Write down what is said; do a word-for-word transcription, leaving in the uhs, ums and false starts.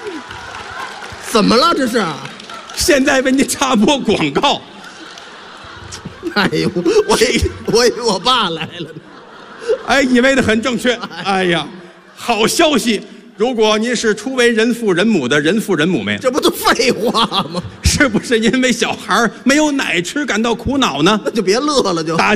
怎么了这是？ 现在为你插播广告。 哎呦，我以我以为我爸来了呢。 哎，以为的很正确。哎呀，好消息！如果您是初为人父人母的人父人母们， 这不都废话吗？ 是不是因为小孩没有奶吃感到苦恼呢？ 那就别乐了就。 大